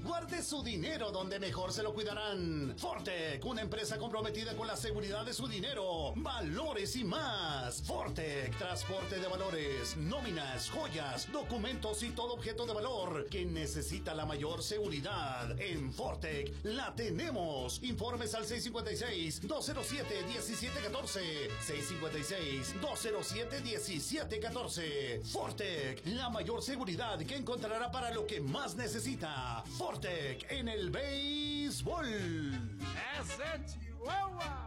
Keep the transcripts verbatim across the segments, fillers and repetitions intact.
Guarde su dinero donde mejor se lo cuidarán. Fortec, una empresa comprometida con la seguridad de su dinero, valores y más. Fortec, transporte de valores, nóminas, joyas, documentos y todo objeto de valor que necesita la mayor seguridad. En Fortec la tenemos. Informes al seis cinco seis, dos cero siete, uno siete uno cuatro. seis cinco seis, dos cero siete, uno siete uno cuatro. Fortec, la mayor seguridad que encontrará para lo que más necesita. Fortec en el béisbol. ¡Es Chihuahua!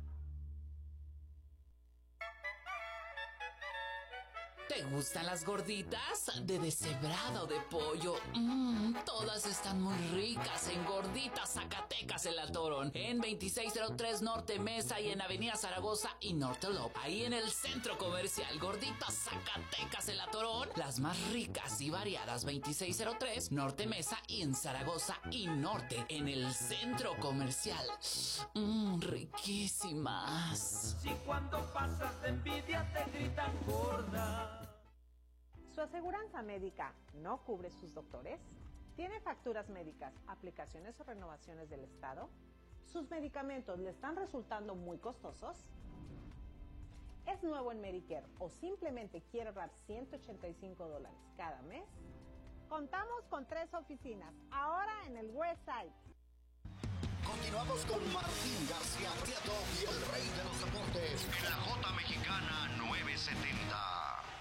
¿Te gustan las gorditas? De deshebrada o de pollo. Mmm, todas están muy ricas en Gorditas Zacatecas El Atorón. En veintiséis cero tres Norte Mesa y en Avenida Zaragoza y Norte Lop. Ahí en el centro comercial Gorditas Zacatecas El Atorón. Las más ricas y variadas. veintiséis cero tres Norte Mesa y en Zaragoza y Norte en el centro comercial. Mmm, riquísimas. Si cuando pasas de envidia te gritan gorda. ¿Su aseguranza médica no cubre sus doctores? ¿Tiene facturas médicas, aplicaciones o renovaciones del Estado? ¿Sus medicamentos le están resultando muy costosos? ¿Es nuevo en Medicare o simplemente quiere ahorrar ciento ochenta y cinco dólares cada mes? Contamos con tres oficinas, ahora en el Westside. Continuamos con Martín García Prieto y el rey de los deportes en la J Mexicana novecientos setenta.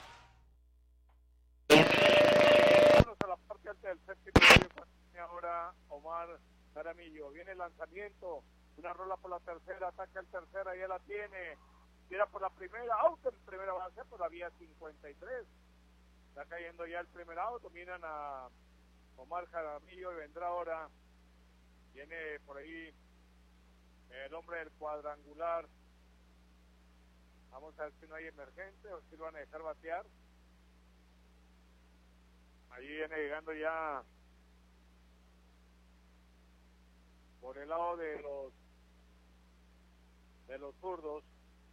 Vamos a la parte alta del séptimo. Ahora Omar Jaramillo. Viene el lanzamiento. Una rola por la tercera. Ataca el tercera. Ya la tiene. Tira por la primera. Out en primera base por la vía cincuenta y tres. Está cayendo ya el primer out. Dominan a Omar Jaramillo y vendrá ahora. Viene por ahí el hombre del cuadrangular. Vamos a ver si no hay emergente o si lo van a dejar batear. Ahí viene llegando ya por el lado de los de los zurdos.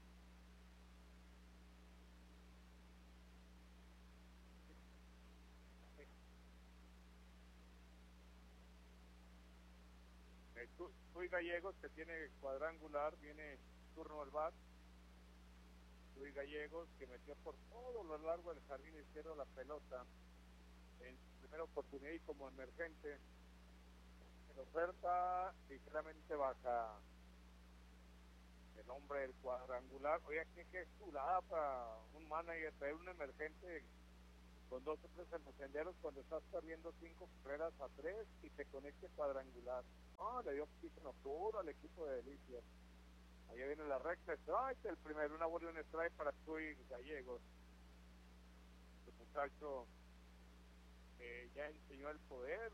Chuy Gallegos, que tiene cuadrangular, viene turno al bat. Chuy Gallegos, que metió por todo lo largo del jardín izquierdo la pelota en su primera oportunidad y como emergente. En oferta ligeramente baja el hombre del cuadrangular. Oye, qué, qué chulada para un manager traer un emergente con dos o tres en los senderos cuando estás perdiendo cinco carreras a tres y te conecte cuadrangular. Ah, le dio oxígeno puro al equipo de Delicias. Allá viene la recta, strike, el primero, una bola y un strike para Chuy Gallegos. El muchacho eh, ya enseñó el poder.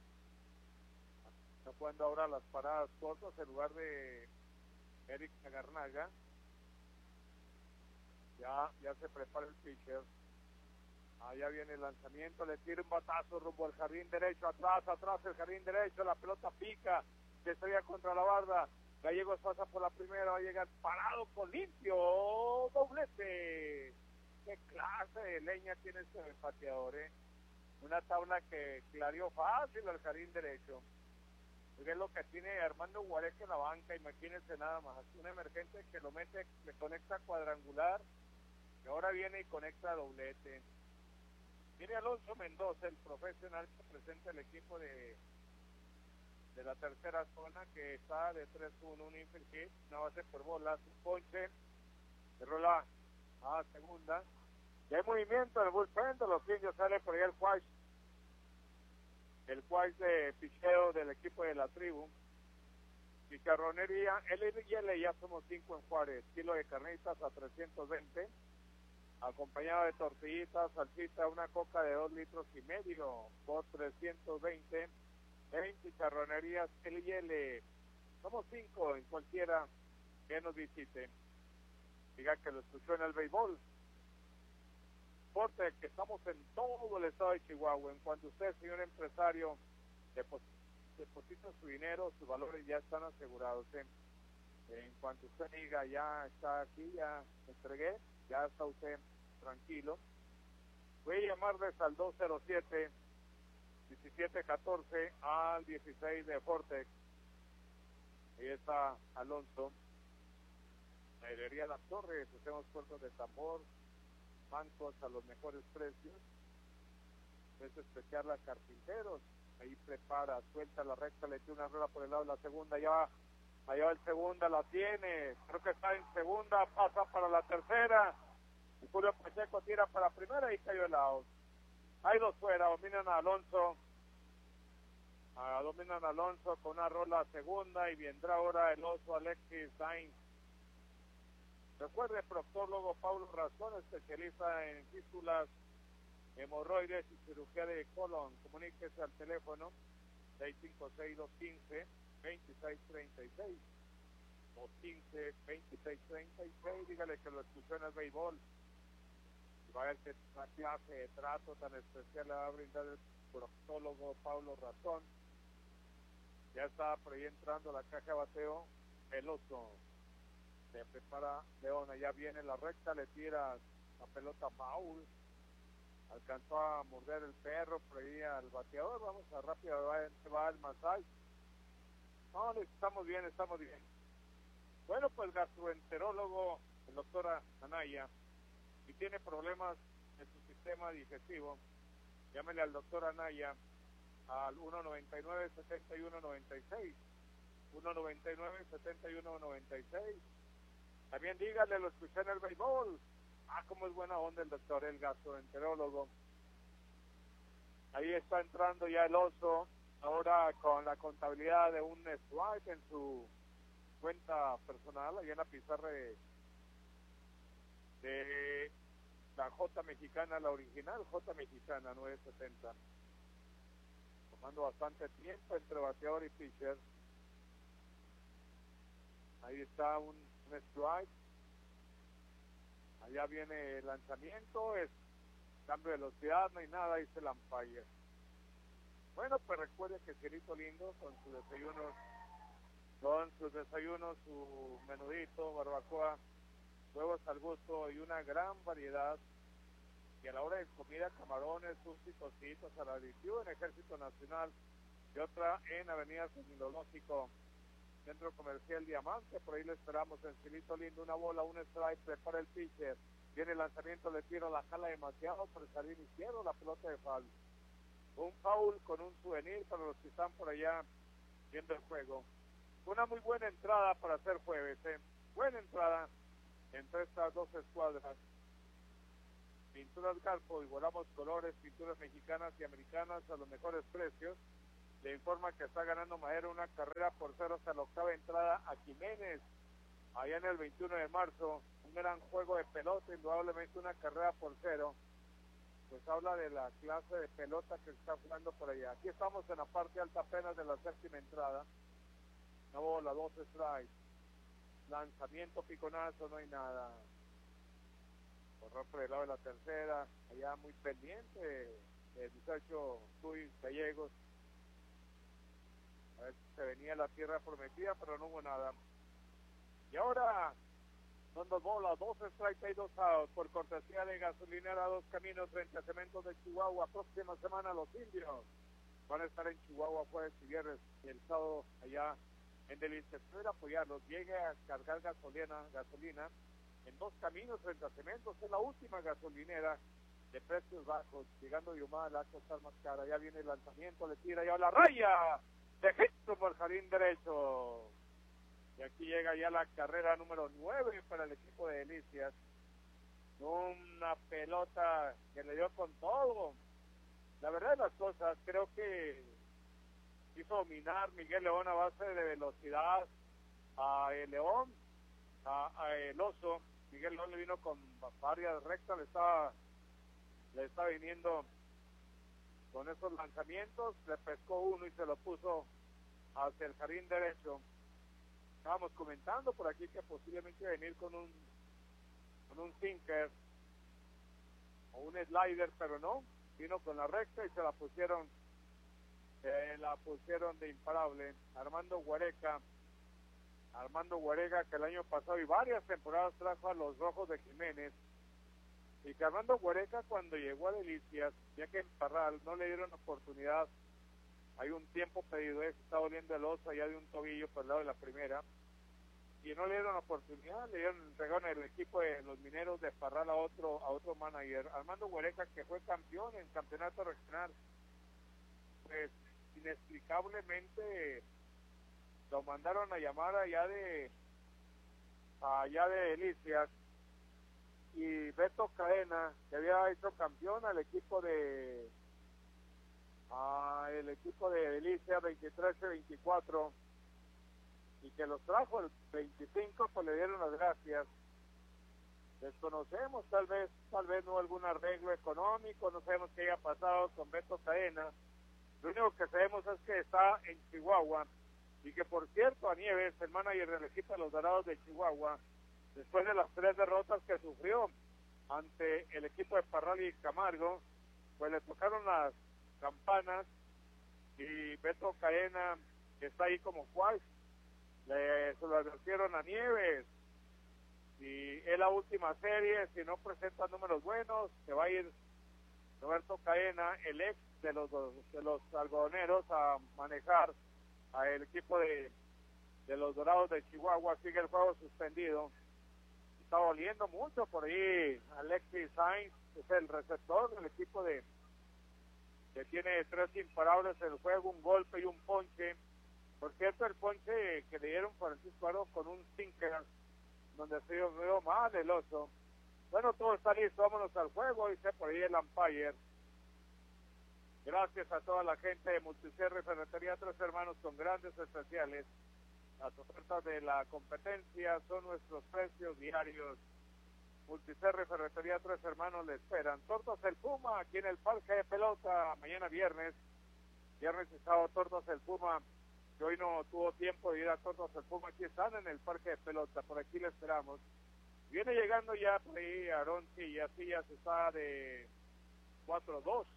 Está jugando ahora las paradas cortas en lugar de Eric Nagarnaga. Ya, ya se prepara el pitcher. Allá viene el lanzamiento, le tira un batazo rumbo al jardín derecho, atrás, atrás el jardín derecho, la pelota pica, se estrella contra la barda. Gallegos pasa por la primera, va a llegar parado con limpio, doblete. Qué clase de leña tiene este pateador, eh. Una tabla que clareó fácil al jardín derecho. Es lo que tiene Armando Guareque en la banca, imagínense nada más. Un emergente que lo mete, le conecta cuadrangular, y ahora viene y conecta doblete. Viene Alonso Mendoza, el profesional que presenta el equipo de de la tercera zona, que está de tres uno, un infield hit, una base por bolas, un ponche, se rola a segunda, y hay movimiento del bullpen de los indios, sale por ahí el Juárez, el Juárez de picheo del equipo de la tribu, chicharronería, el y L, ya somos cinco en Juárez, kilo de carnitas a trescientos veinte, acompañado de tortillitas, salsita, una coca de dos litros y medio por trescientos veinte, en chicharronerías L y L. Somos cinco en cualquiera que nos visite. Diga que lo escuchó en el béisbol. Porque que estamos en todo el estado de Chihuahua. En cuanto usted, señor empresario, deposita su dinero, sus valores ya están asegurados. ¿eh? En cuanto usted diga, ya está aquí, ya me entregué, ya está usted tranquilo. Voy a llamarles al dos cero siete, diecisiete catorce al dieciséis de Fortex. Ahí está Alonso. La herrería Las Torres, hacemos puertos de tambor, bancos a los mejores precios. Es especial a carpinteros. Ahí prepara, suelta la recta, le tiene una rueda por el lado de la segunda, ya va, allá va el segunda, la tiene, creo que está en segunda, pasa para la tercera, y Julio Pacheco tira para primera y cayó el out. Hay dos fuera, dominan a Alonso, ah, dominan a Alonso con una rola segunda, y vendrá ahora el oso Alexis Sainz. Recuerde, proctólogo Paulo Razón, especialista en fístulas, hemorroides y cirugía de colon. Comuníquese al teléfono seis cinco seis, dos uno cinco, dos seis tres seis, dos uno cinco, dos seis tres seis. Dígale que lo escuchó en el béisbol y va a ver que una clase de trato tan especial le va a brindar el proctólogo Paulo Razón. Ya está por ahí entrando la caja de bateo el oso. Se prepara Leona, ya viene la recta, le tira la pelota foul. Alcanzó a morder el perro por ahí al bateador. Vamos a rápido, va, va el Masai. No, estamos bien, estamos bien. Bueno, pues gastroenterólogo, el doctor Anaya, si tiene problemas en su sistema digestivo, llámele al doctor Anaya al uno noventa y nueve, setenta y uno noventa y seis. uno noventa y nueve, setenta y uno noventa y seis. También dígale, lo escuché en el béisbol. Ah, cómo es buena onda el doctor, el gastroenterólogo. Ahí está entrando ya el oso, ahora con la contabilidad de un strike en su cuenta personal, ahí en la pizarra de, de la J mexicana, la original J mexicana nueve setenta. Tomando bastante tiempo entre bateador y pitcher. Ahí está un, un strike. Allá viene el lanzamiento, es cambio de velocidad, no hay nada, dice el umpire. Bueno, pues recuerde que Cielito Lindo con sus desayunos, con sus desayunos, su menudito, barbacoa, huevos al gusto y una gran variedad. Y a la hora de comida, camarones, sushi, tocitos, al aditivo en Ejército Nacional y otra en Avenida Tecnológico, Centro Comercial Diamante. Por ahí le esperamos en Cielito Lindo. Una bola, un strike, prepara el pitcher. Viene el lanzamiento, le tiro, la jala demasiado por el jardín izquierdo, la pelota de foul. Un foul con un souvenir para los que están por allá viendo el juego. Una muy buena entrada para hacer jueves, ¿eh? Buena entrada entre estas dos escuadras. Pinturas Garpo, y volamos colores, pinturas mexicanas y americanas a los mejores precios. Le informa que está ganando Madero una carrera por cero hasta la octava entrada a Jiménez, allá en el veintiuno de marzo, un gran juego de pelota, indudablemente una carrera por cero, pues habla de la clase de pelota que está jugando por allá. Aquí estamos en la parte alta apenas de la séptima entrada, una bola, dos strikes, lanzamiento, piconazo, no hay nada. Correr por el lado de la tercera, allá muy pendiente el muchacho Luis Gallegos. A ver si se venía la tierra prometida, pero no hubo nada. Y ahora son dos bolas, dos strikes y dos outs por cortesía de Gasolinera Dos Caminos frente a Cementos de Chihuahua. Próxima semana los indios van a estar en Chihuahua jueves y viernes y el sábado allá en Delicias. Espero apoyarlos. Llegue a cargar gasolina, gasolina en Dos Caminos frente a Cementos. Es la última gasolinera de precios bajos. Llegando de Humada, la costar más cara. Ya viene el lanzamiento, le tira ya a la raya. De gesto por jardín derecho. Y aquí llega ya la carrera número nueve para el equipo de Delicias. Una pelota que le dio con todo. La verdad de las cosas, creo que quiso dominar Miguel León a base de velocidad a el León, a, a el oso. Miguel León le vino con varias rectas, le estaba, le estaba viniendo con esos lanzamientos, le pescó uno y se lo puso hacia el jardín derecho. Estábamos comentando por aquí que posiblemente iba a venir con un con un sinker o un slider, pero no, vino con la recta y se la pusieron eh, la pusieron de imparable. Armando Guareca, Armando Guareca que el año pasado y varias temporadas trajo a los Rojos de Jiménez, y que Armando Huereca cuando llegó a Delicias, ya que en Parral no le dieron oportunidad, hay un tiempo pedido, eh, se está doliendo el oso allá de un tobillo por el lado de la primera, y no le dieron oportunidad, le dieron, entregaron el equipo de los Mineros de Parral a otro, a otro manager, Armando Huereca, que fue campeón en campeonato regional, pues inexplicablemente lo mandaron a llamar allá de allá de Delicias, y Beto Cadena, que había hecho campeón al equipo de a el equipo de Delicias veintitrés veinticuatro, y que los trajo el veinticinco, pues le dieron las gracias. Desconocemos, tal vez tal vez no algún arreglo económico, no sabemos qué haya pasado con Beto Cadena. Lo único que sabemos es que está en Chihuahua, y que por cierto a Nieves, el manager del equipo de los Dorados de Chihuahua, después de las tres derrotas que sufrió ante el equipo de Parral y Camargo, pues le tocaron las campanas, y Beto Cadena, que está ahí como juez, le, se lo advirtieron a Nieves, y es la última serie, si no presenta números buenos, se va a ir Roberto Cadena, el ex de los de los algodoneros, a manejar a el equipo de, de los Dorados de Chihuahua. Sigue el juego suspendido, está doliendo mucho por ahí. Alexis Sainz es el receptor del equipo de que tiene tres imparables en el juego, un golpe y un ponche. Por cierto, el ponche que le dieron Francisco Aro con un sinker, donde se dio mal el oso. Bueno, todo está listo, vámonos al juego, dice por ahí el umpire. Gracias a toda la gente de Multicierre Ferretería Tres Hermanos con grandes especiales. Las ofertas de la competencia son nuestros precios diarios. Multicierre Ferretería Tres Hermanos le esperan. Tortas El Puma, aquí en el Parque de Pelota, mañana viernes. Viernes y sábado Tortas El Puma, que hoy no tuvo tiempo de ir a Tortas El Puma. Aquí están en el Parque de Pelota, por aquí le esperamos. Viene llegando ya por ahí Aarón Sillas, Sillas está de cuatro dos.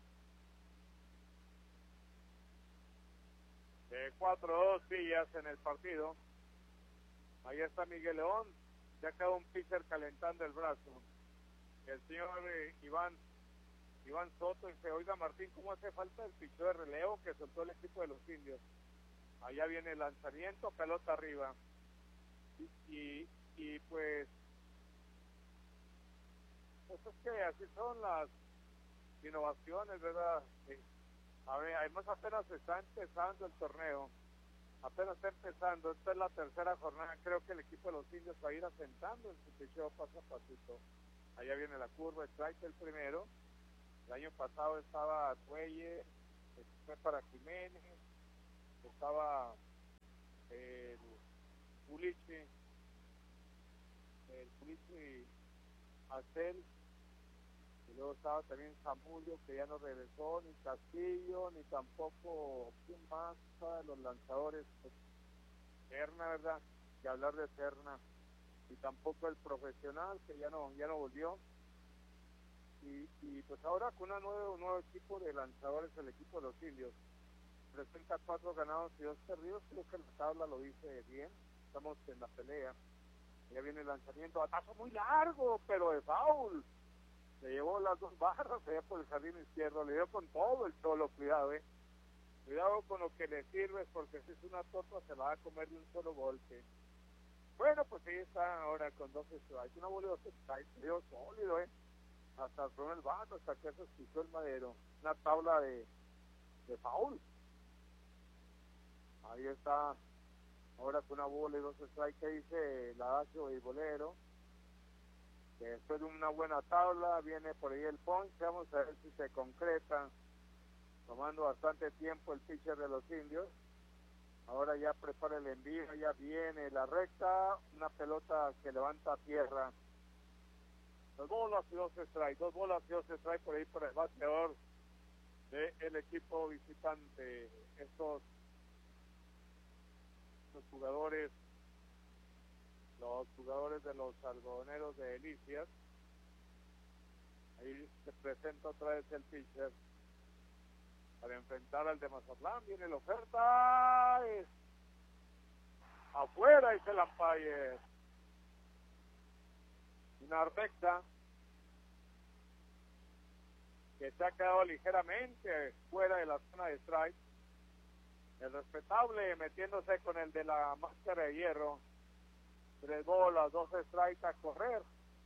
De cuatro dos Sillas en el partido. Ahí está Miguel León, ya quedó un pitcher calentando el brazo. El señor eh, Iván Iván Soto dice, oiga Martín, ¿cómo hace falta el picheo de relevo que soltó el equipo de los Indios? Allá viene el lanzamiento, pelota arriba. Y, y, y pues, pues es que así son las innovaciones, ¿verdad? Sí. A ver, además apenas está empezando el torneo, apenas está empezando, esta es la tercera jornada, creo que el equipo de los Indios va a ir asentando en su picheo paso a pasito. Allá viene la curva, strike el primero, el año pasado estaba Tuelle, fue para Jiménez, estaba el Pulichi, el Pulichi Acel, y luego estaba también Zamudio, que ya no regresó, ni Castillo, ni tampoco, ¿quién más? Los lanzadores, pues, Serna, ¿verdad? Y hablar de Serna, y tampoco el profesional, que ya no ya no volvió. Y, y pues ahora con una nuevo, un nuevo equipo de lanzadores, el equipo de los Indios, presenta cuatro ganados y dos perdidos, creo que la tabla lo dice bien, estamos en la pelea. Ya viene el lanzamiento, batazo muy largo, pero de foul. Le llevó las dos barras allá por el jardín izquierdo, le dio con todo el solo, cuidado, eh. Cuidado con lo que le sirves, porque si es una torta se la va a comer de un solo golpe. Bueno, pues ahí está ahora con dos strikes, una bola de dos strikes, se dio sólido, eh. Hasta el el bajo, hasta que se pisó el madero, una tabla de, de foul. Ahí está, ahora con una bola y dos strikes, que dice el adagio beisbolero. Después de una buena tabla viene por ahí el punch, vamos a ver si se concreta, tomando bastante tiempo el pitcher de los Indios. Ahora ya prepara el envío, ya viene la recta, una pelota que levanta a tierra. Dos bolas y dos strikes, dos bolas y dos strikes por ahí por el bateador del equipo visitante. Estos, estos jugadores los jugadores de los algodoneros de Delicias. Ahí se presenta otra vez el pitcher para enfrentar al de Mazatlán. Viene la oferta, es afuera, dice el umpire. Una recta, que se ha quedado ligeramente fuera de la zona de strike. El respetable metiéndose con el de la máscara de hierro. Tres bolas, dos strikes a correr.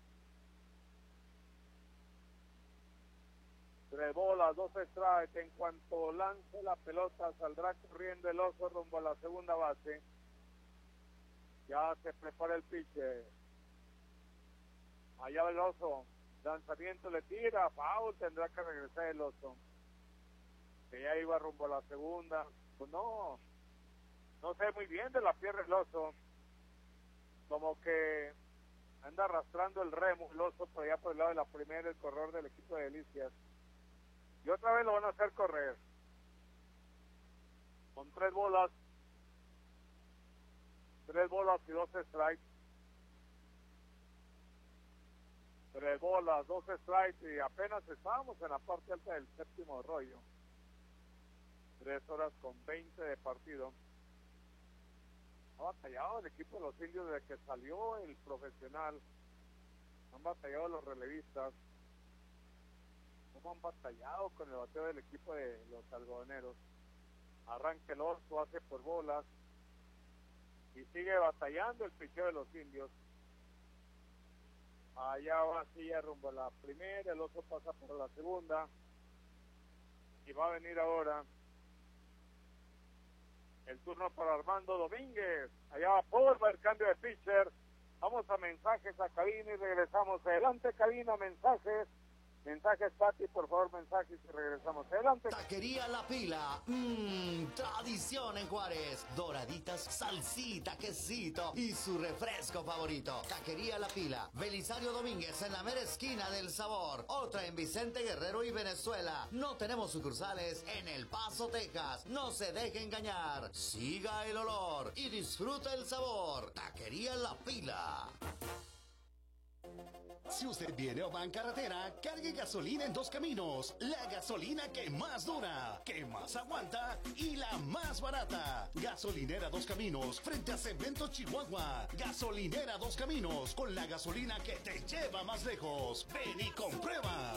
Tres bolas, dos strikes. En cuanto lance la pelota, saldrá corriendo el oso rumbo a la segunda base. Ya se prepara el pitcher. Allá va el oso. Lanzamiento le tira. Foul. Tendrá que regresar el oso. Que ya iba rumbo a la segunda. Pues no. No sé muy bien de la pierna el oso. Como que anda arrastrando el remo el oso por allá por el lado de la primera, el corredor del equipo de Delicias. Y otra vez lo van a hacer correr. Con tres bolas. Tres bolas y dos strikes. Tres bolas, dos strikes y apenas estábamos en la parte alta del séptimo rollo. Tres horas con veinte de partido. Ha batallado el equipo de los indios desde que salió el profesional. Han batallado los relevistas. ¿Cómo han batallado con el bateo del equipo de los algodoneros? Arranca el oso, hace por bolas. Y sigue batallando el picheo de los indios. Allá va así rumbo a la primera, el oso pasa por la segunda. Y va a venir ahora el turno para Armando Domínguez. Allá va Polva, el cambio de pitcher. Vamos a mensajes a cabina y regresamos. Adelante, cabina, mensajes. Mensajes, Pati, por favor, mensajes y regresamos. Adelante. Taquería La Pila. Mmm, tradición en Juárez. Doraditas, salsita, quesito y su refresco favorito. Taquería La Pila. Belisario Domínguez en la mera esquina del sabor. Otra en Vicente Guerrero y Venezuela. No tenemos sucursales en El Paso, Texas. No se deje engañar. Siga el olor y disfruta el sabor. Taquería La Pila. Si usted viene o va en carretera, cargue gasolina en Dos Caminos. La gasolina que más dura, que más aguanta y la más barata. Gasolinera Dos Caminos, frente a Cemento Chihuahua. Gasolinera Dos Caminos, con la gasolina que te lleva más lejos. Ven y comprueba.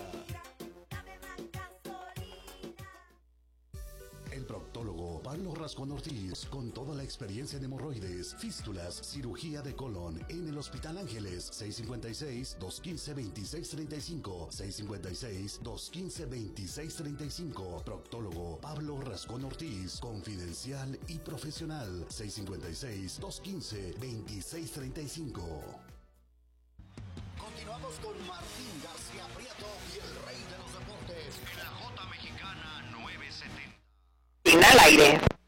El proctólogo Pablo Rascón Ortiz, con toda la experiencia en hemorroides, fístulas, cirugía de colon en el Hospital Ángeles. Seis cinco seis, dos uno cinco, dos seis tres cinco. seis cinco seis, dos uno cinco, dos seis tres cinco. Proctólogo Pablo Rascón Ortiz, confidencial y profesional. Seis cinco seis, dos uno cinco, dos seis tres cinco. Continuamos con Martín García Prieto y el rey de los deportes en la J Mexicana novecientos setenta. Al aire.